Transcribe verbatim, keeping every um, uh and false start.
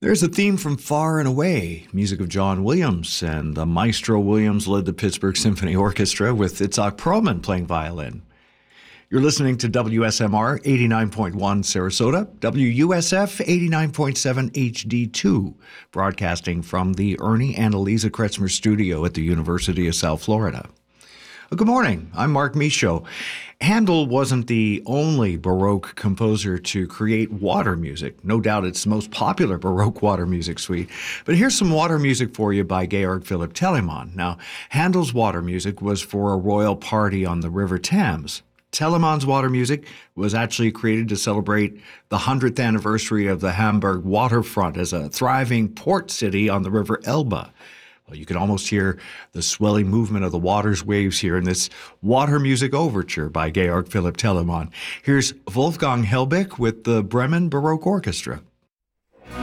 There's a theme from Far and Away, music of John Williams, and the Maestro Williams led the Pittsburgh Symphony Orchestra with Itzhak Perlman playing violin. You're listening to W S M R eighty-nine point one Sarasota, W U S F eighty-nine point seven H D two, broadcasting from the Ernie and Eliza Kretzmer studio at the University of South Florida. Well, good morning. I'm Mark Michaud. Handel wasn't the only Baroque composer to create water music. No doubt it's the most popular Baroque water music suite. But here's some water music for you by Georg Philipp Telemann. Now, Handel's water music was for a royal party on the River Thames. Telemann's water music was actually created to celebrate the hundredth anniversary of the Hamburg waterfront as a thriving port city on the River Elbe. Well, you can almost hear the swelling movement of the water's waves here in this water music overture by Georg Philipp Telemann. Here's Wolfgang Helbig with the Bremen Baroque Orchestra.